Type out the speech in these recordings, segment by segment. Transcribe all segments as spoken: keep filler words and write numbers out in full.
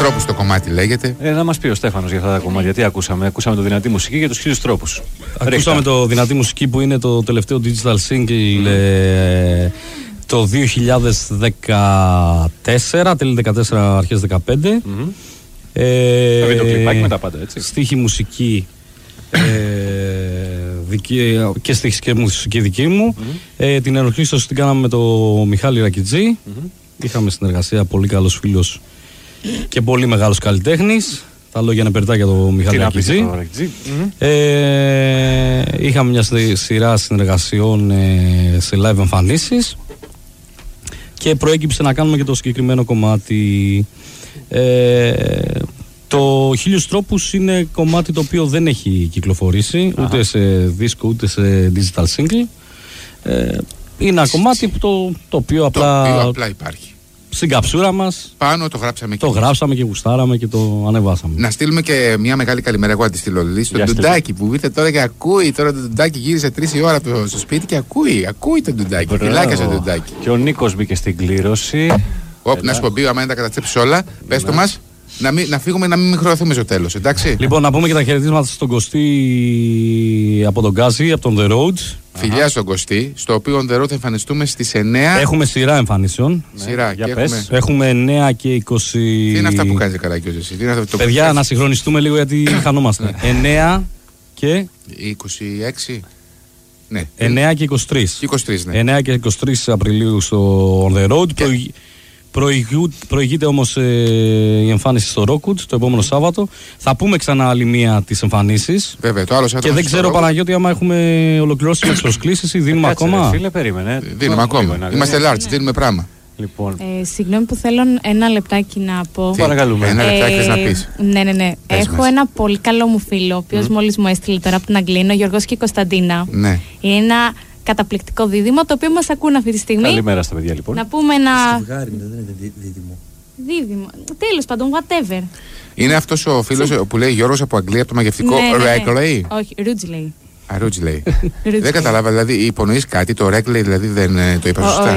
Τρόπους το κομμάτι λέγεται. Ε, να μας πει ο Στέφανος για αυτά τα κομμάτια. Τι ακούσαμε? Ακούσαμε το Δυνατή Μουσική και τους Χίλιους Τρόπους. Ακούσαμε Ρίχτα. το Δυνατή Μουσική που είναι το τελευταίο digital single mm. ε, το δύο χιλιάδες δεκατέσσερα, τέλη δεκατέσσερα, αρχές δεκαπέντε. Mm-hmm. Ε, το βίντεο κλιπάκι με τα πάντα, έτσι. Στίχη μουσική ε, δική, και στίχη και μουσική δική μου. Mm-hmm. Ε, την ενορχήστωση την κάναμε με τον Μιχάλη Ρακιτζή. Mm-hmm. Είχαμε συνεργασία, πολύ καλός φίλος και πολύ μεγάλος καλλιτέχνης. Τα λόγια είναι περτά για τον Μιχάλη Ρακιτζή. Mm-hmm. Ε, είχαμε μια σειρά συνεργασιών ε, σε live εμφανίσεις και προέκυψε να κάνουμε και το συγκεκριμένο κομμάτι. Ε, το Χίλιους Τρόπους είναι κομμάτι το οποίο δεν έχει κυκλοφορήσει Αχα. ούτε σε δίσκο ούτε σε digital single. Ε, είναι ένα κομμάτι που το, το οποίο απλά, το οποίο απλά υπάρχει στην καψούρα μας. Πάνω το γράψαμε και το γράψαμε και γουστάραμε και το ανεβάσαμε. Να στείλουμε και μια μεγάλη καλημέρα. Εγώ αντιστείλω Λίλη στον Ντουντάκι που ήρθε τώρα και ακούει. Τώρα το Ντουντάκι γύρισε τρεις η ώρα από το σπίτι και ακούει. Ακούει το Ντουντάκι. Φιλάκια στο Ντουντάκι. Και ο Νίκος μπήκε στην κλήρωση. Όπ, να σου πω, άμα δεν τα καταστρέψει όλα, πες το μας. Να, μην, να φύγουμε, να μην χρεωθούμε στο τέλος, εντάξει. Λοιπόν, να πούμε και τα χαιρετίσματα στον Κωστή από τον Γκάζι, από τον The Road. Φιλιά στον Κωστή, στο οποίο on the road θα εμφανιστούμε στις εννέα. Έχουμε σειρά εμφανίσεων. Ναι. Σειρά, για και πες. Έχουμε... έχουμε εννέα και είκοσι. Τι είναι αυτά που κάνεις Καράκιος εσύ? Τι είναι αυτό, το παιδιά, που... να συγχρονιστούμε λίγο γιατί χανόμαστε. εννέα και. είκοσι έξι. Ναι. εννέα και είκοσι τρεις. Και είκοσι τρεις, ναι. εννέα και είκοσι τρεις Απριλίου στο On The Road. Και... Προηγ... Προηγού... Προηγείται όμως ε, η εμφάνιση στο Rockwood το επόμενο Σάββατο. Θα πούμε ξανά άλλη μία τις εμφανίσεις. Βέβαια, το άλλο Σάββατο. Και δεν ξέρω, Παναγιώτη, άμα έχουμε ολοκληρώσει με τις προσκλήσεις ή δίνουμε Κάτσε, ακόμα. Ρε, φίλε, περίμενε. Δίνουμε ακόμα. Λίγο, Είμαστε large, ναι. Δίνουμε πράγμα. Λοιπόν. Ε, συγγνώμη που θέλω ένα λεπτάκι να πω. Τι, παρακαλούμε. Ένα λεπτάκι θες να πεις? Ναι, ναι, ναι. Πες Έχω μας. ένα πολύ καλό μου φίλο, ο οποίος mm. μόλις μου έστειλε τώρα από την Αγγλία, είναι ο Γιώργος και η Κωνσταντίνα. Ναι. Είναι ένα καταπληκτικό δίδυμο, το οποίο μας ακούν αυτή τη στιγμή. Καλημέρα στα παιδιά, λοιπόν. Να πούμε ένα. Ζευγάρι, δεν είναι δίδυμο. Δίδυμο. Τέλος πάντων, whatever. Είναι αυτός ο φίλος που λέει Γιώργος από Αγγλία, από το μαγευτικό Ρέγκλεϊ. Όχι, Ρούτζλεϊ. Α, Ρούτζλεϊ. Δεν καταλάβα, δηλαδή υπονοείς κάτι, το Ρέγκλεϊ δηλαδή δεν το είπα σωστά.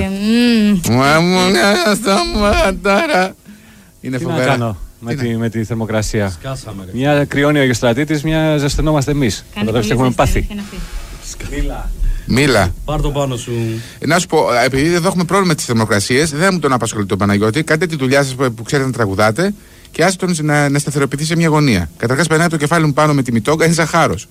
Σταματάρα. Είναι φοβερά. Τι να κάνω με τη, με τη θερμοκρασία. Σκάσαμε, μια κρυώνει ο Αγιοστρατήτης, μια ζεσθενόμαστε εμείς. Καταλάβεις τι έχουμε πάθει. Μίλα. Μίλα. Πάρ' το πάνω σου. Να σου πω, επειδή εδώ έχουμε πρόβλημα με τις θερμοκρασίες, δεν μου τον απασχολεί τον Παναγιώτη. Κάντε τη δουλειά σας που ξέρετε να τραγουδάτε και άσε τον να, να σταθεροποιηθεί σε μια γωνία. Καταρχάς, περνάει το κεφάλι μου πάνω με τη μητόγκα, είναι σαν χάρος.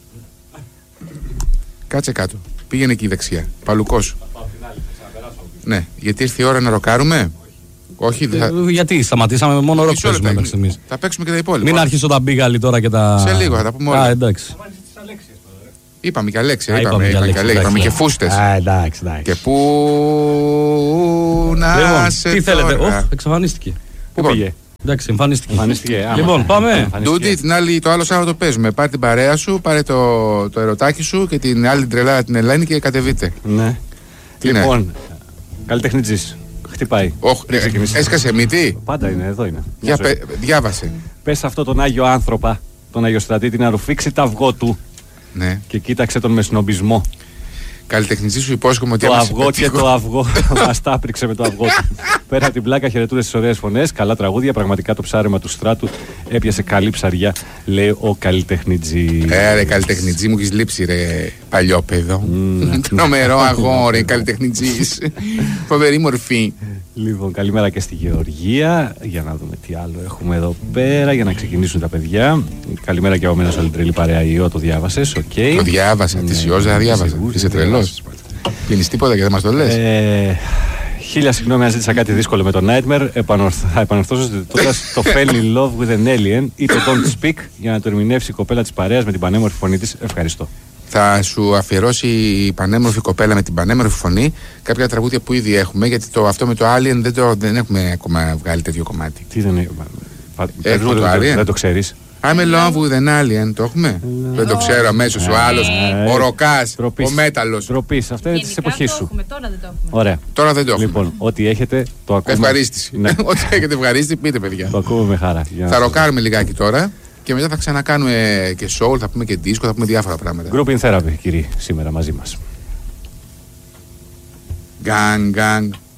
Κάτσε κάτω. Πήγαινε εκεί δεξιά. Παλουκό σου. Ναι, γιατί ήρθε η ώρα να ροκάρουμε. Όχι, δεν θα... Γιατί σταματήσαμε μόνο ροκ παίζουμε μέχρι στιγμής. Θα παίξουμε και τα υπόλοιπα. Μην αρχίσω τα μπίγαλι τώρα και τα. Σε λίγο θα τα πούμε όλα. Α, εντάξει. Είπαμε και Αλέξια, είπαμε, είπαμε, είπαμε, είπαμε, είπαμε και φούστες. Α, εντάξει, εντάξει. Και πού να λοιπόν, σε τι θέλετε, τώρα. Οχ, εξαφανίστηκε. Πού πήγε? Εντάξει, εμφανίστηκε. εμφανίστηκε. Λοιπόν, πάμε. Ντούντι, την άλλη, το άλλο Σάββατο παίζουμε. Πάρε την παρέα σου, πάρε το, το ερωτάκι σου και την άλλη τρελάδα την Ελένη και κατεβείτε. Ναι. Τι λοιπόν, είναι? καλλιτεχνιτζής. Χτυπάει. Όχ, έσκασε μύτη. Πάντα είναι, εδώ είναι. Για, πε, διάβασε. Πες αυτό τον Άγιο άνθρωπο, τον Αγιοστρατήτη, να ρουφήξει τα αυγό του. Ναι. Και κοίταξε τον με σνομπισμό. Καλλιτεχνητή σου υπόσχομαι ότι το αυγό και το αυγό. Μας τάπριξε με το αυγό του. Πέρα από την πλάκα, χαιρετούνται στις ωραίες φωνές. Καλά τραγούδια. Πραγματικά το ψάρεμα του Στράτου έπιασε καλή ψαριά, λέει ο καλλιτεχνιτζή. Ε, ρε, καλλιτεχνιτζή μου έχεις λείψει, ρε, παλιόπαιδο. Τρομερό αγόρι, καλλιτεχνιτζή. Φοβερή μορφή. Λοιπόν, καλημέρα και στη Γεωργία. Για να δούμε τι άλλο έχουμε εδώ πέρα για να ξεκινήσουν τα παιδιά. Καλημέρα και από μένα σε όλη την τρελή παρέα. Ιω, το διάβασες, οκ. Okay. Το διάβασα, ναι, τη Ιώζα διάβασα. Είσαι τρελός. Κλείνεις τίποτα και δεν μας το λες. Ε, χίλια συγγνώμη αν ζήτησα κάτι δύσκολο με το Nightmare. Θα επανορθώσω ζητώντας το Fell in Love with an Alien ή το Don't Speak για να το ερμηνεύσει η κοπέλα της παρέας με την πανέμορφη φωνή της. Ευχαριστώ. Θα σου αφιερώσει η πανέμορφη κοπέλα με την πανέμορφη φωνή κάποια τραγούδια που ήδη έχουμε, γιατί το, αυτό με το Alien δεν, το, δεν έχουμε ακόμα βγάλει τέτοιο κομμάτι. Τι δεν είναι. Έχουμε το Alien. Δεν το ξέρεις. I'm in love with an alien, το έχουμε. No. Δεν το ξέρω αμέσως. Ο άλλος, ο Ροκάς, ο Μέταλλος. Τροπής, αυτά είναι της εποχής σου. Έχουμε, τώρα δεν το έχουμε. Ωραία. Τώρα δεν το έχουμε. Λοιπόν, ό,τι έχετε το ακούμε. Ευχαρίστηση. Ναι. Ό,τι έχετε ευχαρίστηση, πείτε παιδιά. Το ακούμε με χαρά. Θα ροκάρουμε λιγάκι τώρα και μετά θα ξανακάνουμε και soul, θα πούμε και disco, θα πούμε διάφορα πράγματα. Group in therapy, κύριοι, σήμερα μαζί μας. Gang, gang.